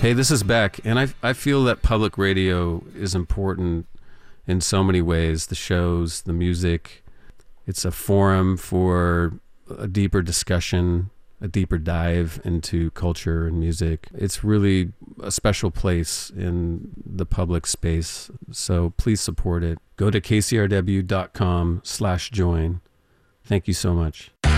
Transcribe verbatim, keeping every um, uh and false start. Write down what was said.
Hey, this is Beck, and I, I feel that public radio is important in so many ways. The shows, the music. It's a forum for a deeper discussion, a deeper dive into culture and music. It's really a special place in the public space, so please support it. Go to k c r w dot com slash join. Thank you so much.